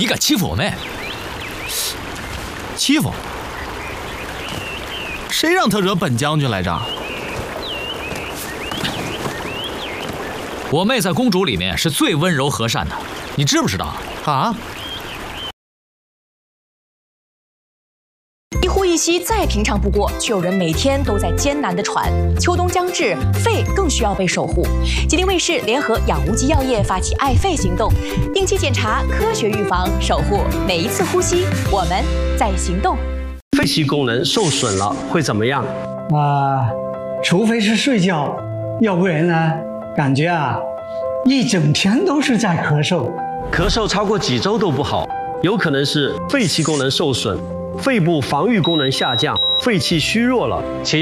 你敢欺负我妹？ 欺负？谁让他惹本将军来着？ 我妹在公主里面是最温柔和善的，你知不知道？ 啊？ 一呼一吸再平常不过，却有人每天都在艰难地喘。秋冬将至，肺更需要被守护。吉林卫视联合养无极药业发起爱肺行动，定期检查，科学预防，守护每一次呼吸。我们在行动。 肺气功能受损了会怎么样？ 除非是睡觉，要不然呢，感觉一整天都是在咳嗽。 咳嗽超过几周都不好，有可能是肺气功能受损，肺部防御功能下降，肺气虚弱了。且